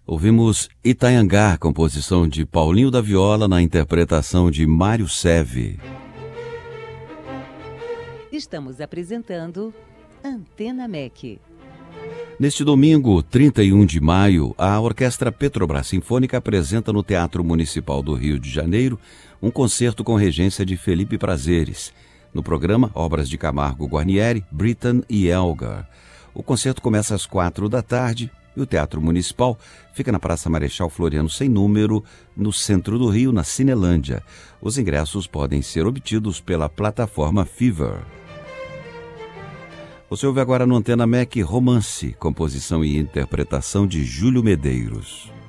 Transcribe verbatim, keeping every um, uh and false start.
Ouvimos Itanhangá, composição de Paulinho da Viola, na interpretação de Mário Seve. Estamos apresentando Antena M E C. Neste domingo, trinta e um de maio, a Orquestra Petrobras Sinfônica apresenta no Teatro Municipal do Rio de Janeiro um concerto com regência de Felipe Prazeres. No programa, obras de Camargo Guarnieri, Britten e Elgar. O concerto começa às quatro da tarde e o Teatro Municipal fica na Praça Marechal Floriano Sem Número, no centro do Rio, na Cinelândia. Os ingressos podem ser obtidos pela plataforma Fever. Você ouve agora no Antena M E C Romance, composição e interpretação de Júlio Medeiros.